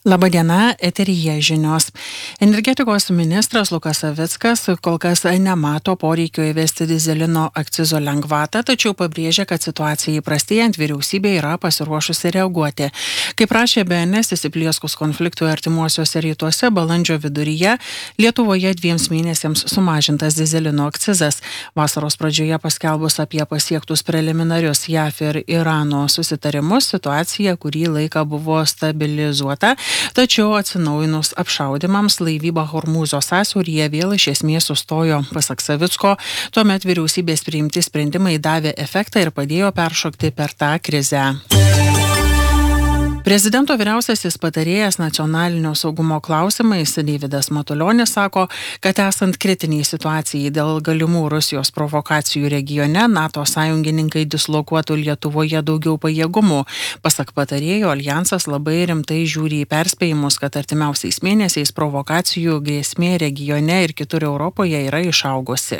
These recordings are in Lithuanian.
Labadiena, eteryje žinios. Energetikos ministras Lukas Savickas kol kas nemato poreikio įvesti dyzelino akcizo lengvatą, tačiau pabrėžia, kad situacijai prastėjant vyriausybė yra pasiruošusi reaguoti. Kaip rašė BNS, įsiplieskus konfliktui artimuosiuose rytuose, balandžio viduryje Lietuvoje 2 mėnesiams sumažintas dyzelino akcizas. Vasaros pradžioje paskelbus apie pasiektus preliminarius JAF ir Irano susitarimus, situacija kurį laiką buvo stabilizuota. Tačiau atsinaujinus apšaudymams laivyba Hormūzo sąsiauryje vėl iš esmės sustojo, pasak Savicko. Tuomet vyriausybės priimti sprendimai davė efektą ir padėjo peršokti per tą krizę. Prezidento vyriausiasis patarėjas nacionalinio saugumo klausimais Deividas Matulionis sako, kad esant kritiniai situacijai dėl galimų Rusijos provokacijų regione, NATO sąjungininkai dislokuotų Lietuvoje daugiau pajėgumų. Pasak patarėjo, aljansas labai rimtai žiūri į perspėjimus, kad artimiausiais mėnesiais provokacijų grėsmė regione ir kitur Europoje yra išaugusi.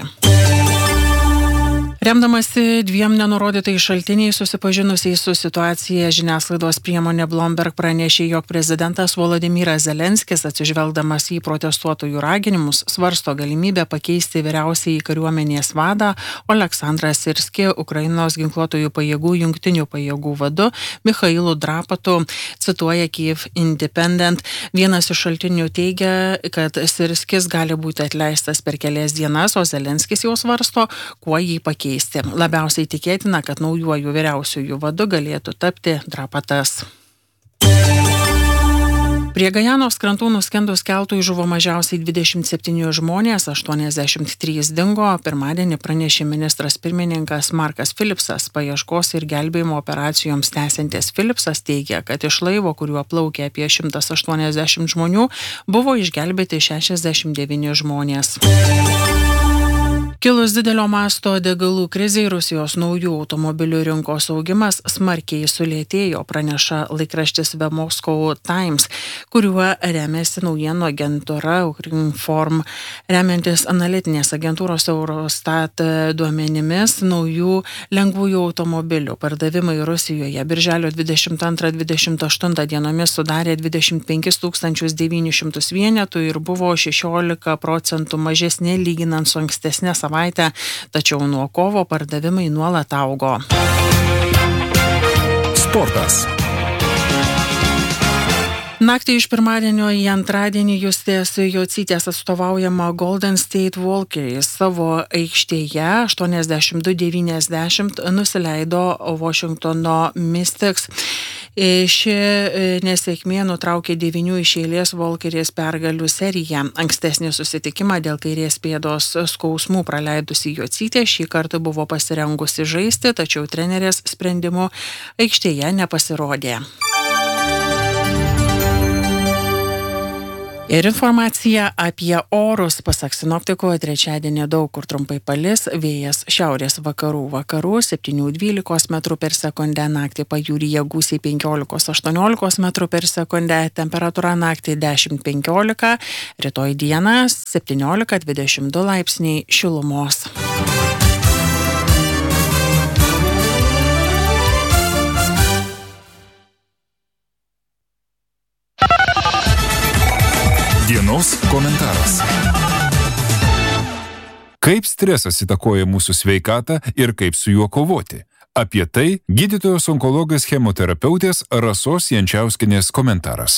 Remdamasi 2 nenurodytais šaltiniais susipažinusiais su situacija, žiniasklaidos priemonė Bloomberg pranešė, jog prezidentas Volodymyras Zelenskis, atsižvelgdamas į protestuotojų raginimus, svarsto galimybę pakeisti vyriausiąjį kariuomenės vadą Oleksandrą Sirskį Ukrainos ginkluotojų pajėgų jungtinių pajėgų vadu Michailu Drapatu, cituoja Kyiv Independent. Vienas iš šaltinių teigia, kad Sirskis gali būti atleistas per kelias dienas, o Zelenskis jau svarsto, kuo jį pakeisti. Labiausiai tikėtina, kad naujuoju vyriausiųjų vadu galėtų tapti Drapatas. Prie Gajanos krantų nuskendus keltui žuvo mažiausiai 27 žmonės, 83 dingo. Pirmadienį pranešė ministras pirmininkas Markas Philipsas. Paieškos ir gelbėjimo operacijoms tęsiantis Philipsas teigia, kad iš laivo, kuriuo plaukė apie 180 žmonių, buvo išgelbėti 69 žmonės. Kilus didelio masto degalų krizei, Rusijos naujų automobilių rinkos augimas smarkiai sulėtėjo, praneša laikraštis The Moscow Times, kuriuo remiasi naujienų agentūra Ukrinform. Remiantis analitinės agentūros Eurostat duomenimis, naujų lengvųjų automobilių pardavimai Rusijoje birželio 22-28 dienomis sudarė 25 900 vienetų ir buvo 16% mažesni lyginant su ankstesnė savaitę, tačiau nuo kovo pardavimai nuolat augo. Sportas. Naktį iš pirmadienio į antradienį Justės Jocytės atstovaujama Golden State Walkeriai savo aikštėje 82-90 nusileido Washingtono Mystics. Ši nesėkmė nutraukė 9 iš eilės Walkeriais pergalių seriją. Ankstesnį susitikimą dėl kairės pėdos skausmų praleidusi Jocytė šį kartą buvo pasirengusi žaisti, tačiau trenerės sprendimu aikštėje nepasirodė. Ir informacija apie orus. Pasak sinoptikų, trečiadienį daug kur trumpai palis, vėjas šiaurės vakarų 7-12 metrų per sekundę, naktį pajūryje gūsiai 15-18 metrų per sekundę, temperatūra naktį 10-15, rytoj dieną 17-22 laipsniai šilumos. Dienos komentaras. Kaip stresas įtakoja mūsų sveikatą ir kaip su juo kovoti? Apie tai gydytojos onkologijos chemoterapeutės Rasos Jančiauskienės komentaras.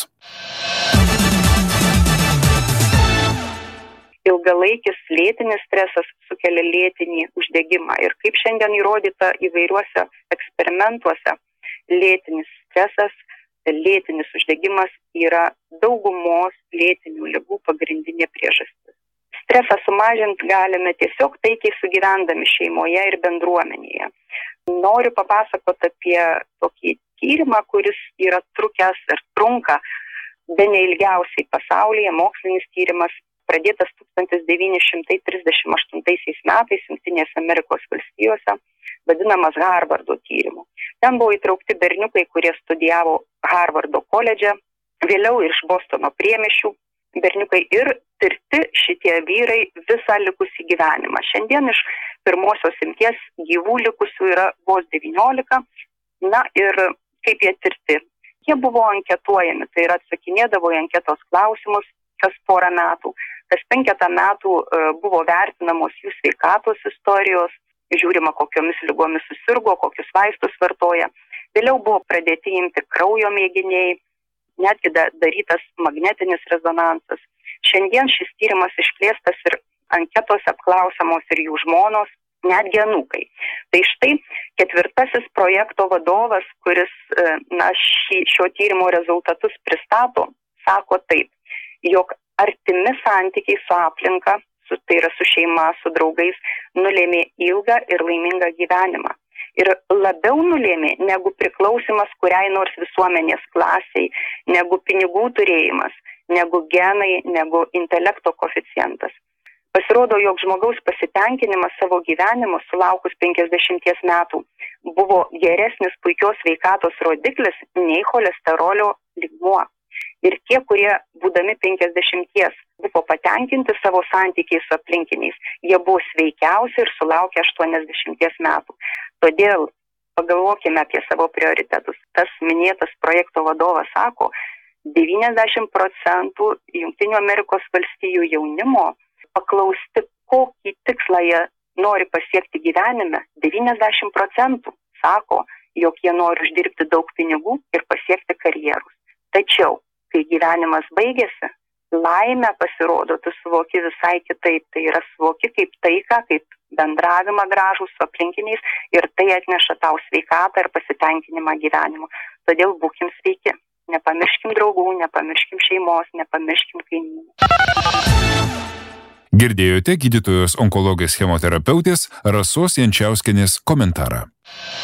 Ilgalaikis lėtinis stresas sukelia lėtinį uždegimą ir kaip šiandien įrodyta įvairiuose eksperimentuose, lėtinis stresas, lėtinis uždegimas yra daugumos lėtinių ligų pagrindinė priežastis. Stresą sumažinti galime tiesiog taikiai sugyvendami šeimoje ir bendruomenėje. Noriu papasakoti apie tokį tyrimą, kuris yra trukęs ir trunka bene ilgiausiai pasaulyje. Mokslinis tyrimas pradėtas 1938 metais Jungtinėse Amerikos valstijose, vadinamas Harvardo tyrimu. Ten buvo įtraukti berniukai, kurie studijavo Harvardo koledže, vėliau iš Bostono priemiesčių berniukai ir tirti šitie vyrai visą likusį gyvenimą. Šiandien iš pirmosios imties gyvų likusių yra vos 19. Na ir kaip jie tirti? Jie buvo anketuojami, tai yra atsakinėdavo į anketos klausimus kas porą metų. Kas 5 metų buvo vertinamos jų sveikatos istorijos, žiūrima, kokiomis lygomis susirgo, kokius vaistus vartoja. Vėliau buvo pradėti imti kraujo mėginiai, netgi darytas magnetinis rezonansas. Šiandien šis tyrimas išplėstas ir anketose apklausiamos ir jų žmonos, netgi anūkai. Tai štai 4. projekto vadovas, kuris šio tyrimo rezultatus pristato, sako taip, jog artimi santykiai su aplinka, tai yra su šeima, su draugais, nulėmė ilgą ir laimingą gyvenimą. Ir labiau nulėmė negu priklausimas kuriai nors visuomenės klasiai, negu pinigų turėjimas, negu genai, negu intelekto koeficientas. Pasirodo, jog žmogaus pasitenkinimas savo gyvenimu sulaukus 50 metų buvo geresnis puikios sveikatos rodiklis nei cholesterolio lygmuo. Ir tie, kurie būdami 50 buvo patenkinti savo santykiais su aplinkiniais, jie buvo sveikiausi ir sulaukė 80 metų. Todėl pagalvokime apie savo prioritetus. Tas minėtas projekto vadovas sako, 90% Jungtinių Amerikos valstijų jaunimo paklausti, kokį tikslą jie nori pasiekti gyvenime, 90% sako, jog jie nori uždirbti daug pinigų ir pasiekti karjerus. Tačiau, kai gyvenimas baigėsi, laimę pasirodo, tu suvoki visai kitaip. Tai yra suvoki kaip taiką, kaip bendravimą gražų su aplinkiniais ir tai atneša tau sveikatą ir pasitenkinimą gyvenimu. Todėl būkim sveiki. Nepamirškim draugų, nepamirškim šeimos, nepamirškim kaimynų. Girdėjote gydytojos onkologės chemoterapeutės Rasos Jančiauskienės komentarą.